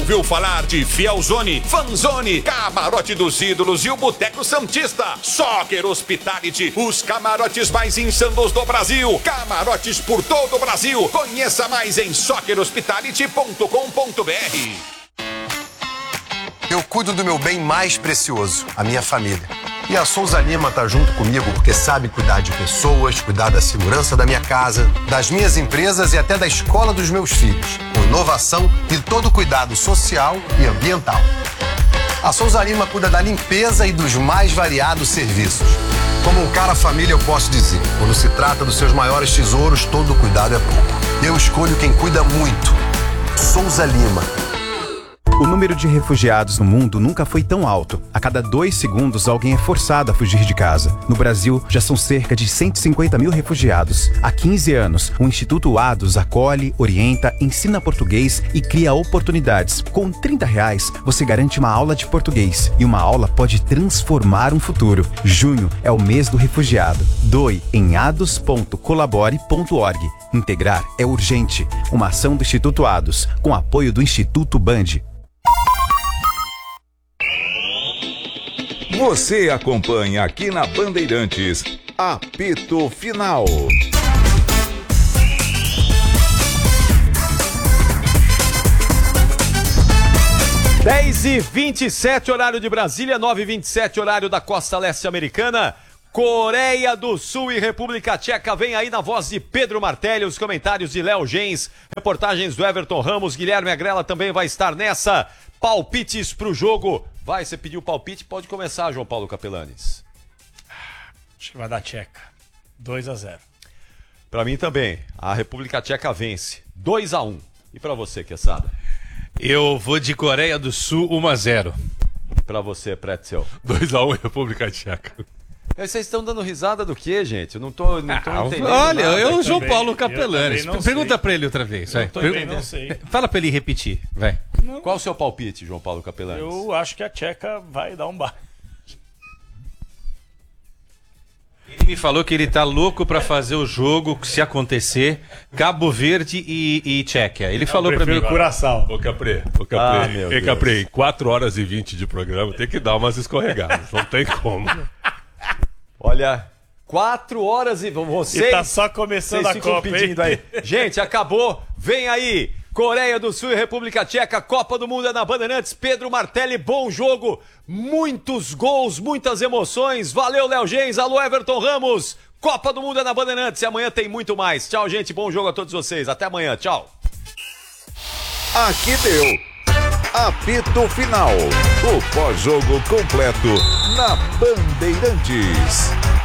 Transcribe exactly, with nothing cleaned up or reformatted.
ouviu falar de Fielzone, Fanzone, Camarote dos Ídolos e o Boteco Santista? Soccer Hospitality, os camarotes mais insanos do Brasil. Camarotes por todo o Brasil. Conheça mais em soccer hospitality ponto com ponto b r. Eu cuido do meu bem mais precioso, a minha família. E a Souza Lima tá junto comigo porque sabe cuidar de pessoas, cuidar da segurança da minha casa, das minhas empresas e até da escola dos meus filhos, com inovação e todo cuidado social e ambiental. A Souza Lima cuida da limpeza e dos mais variados serviços. Como um cara família, eu posso dizer, quando se trata dos seus maiores tesouros, todo cuidado é pouco. Eu escolho quem cuida muito. Souza Lima. O número de refugiados no mundo nunca foi tão alto. A cada dois segundos, alguém é forçado a fugir de casa. No Brasil, já são cerca de cento e cinquenta mil refugiados. Há quinze anos, o Instituto Ados acolhe, orienta, ensina português e cria oportunidades. Com trinta reais, você garante uma aula de português. E uma aula pode transformar um futuro. Junho é o mês do refugiado. Doe em ados ponto colabore ponto org. Integrar é urgente. Uma ação do Instituto Ados, com apoio do Instituto Band. Você acompanha aqui na Bandeirantes, Apito Final. dez e vinte e sete, horário de Brasília, nove e vinte e sete, horário da costa leste americana. Coreia do Sul e República Tcheca vem aí na voz de Pedro Martelli, os comentários de Léo Gens, reportagens do Everton Ramos, Guilherme Agrela também vai estar nessa. Palpites pro jogo. Vai, você pediu palpite, pode começar, João Paulo Capelanes. Acho que vai dar Tcheca. dois a zero. Pra mim também. A República Tcheca vence. dois a um. E pra você, Quesada? Eu vou de Coreia do Sul um a zero. Pra você, Pretzel? dois a um República Tcheca. Vocês estão dando risada do quê, gente? Eu não tô, não tô ah, entendendo. Olha, nada. eu, Eu João também, Paulo Capelanes. Pergunta sei. pra ele outra vez. Vai. Eu também não sei. Fala pra ele repetir. Vai. Não. Qual o seu palpite, João Paulo Capelanes? Eu acho que a Tcheca vai dar um bar. Ele me falou que ele tá louco pra fazer o jogo, se acontecer, Cabo Verde e, e Tchequia. Ele falou pra mim. Curaçao. Ô Caprê, ô Caprê, Ah, meu Ei, Deus. Caprê, quatro horas e vinte de programa, tem que dar umas escorregadas, não tem como. Olha, quatro horas e... Vocês, E tá só começando vocês a ficam Copa, pedindo hein? aí. Gente, acabou. Vem aí. Coreia do Sul e República Tcheca, Copa do Mundo é na Bandeirantes. Pedro Martelli, bom jogo. Muitos gols, muitas emoções. Valeu, Léo Gens. Alô, Everton Ramos. Copa do Mundo é na Bandeirantes e amanhã tem muito mais. Tchau, gente. Bom jogo a todos vocês. Até amanhã. Tchau. Aqui deu. Apito Final. O pós-jogo completo na Bandeirantes.